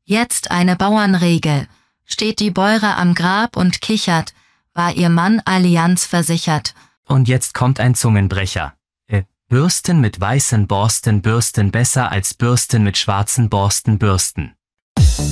Jetzt eine Bauernregel. Steht die Bäuere am Grab und kichert, war ihr Mann Allianz versichert. Und jetzt kommt ein Zungenbrecher. Bürsten mit weißen Borsten bürsten besser als Bürsten mit schwarzen Borsten bürsten.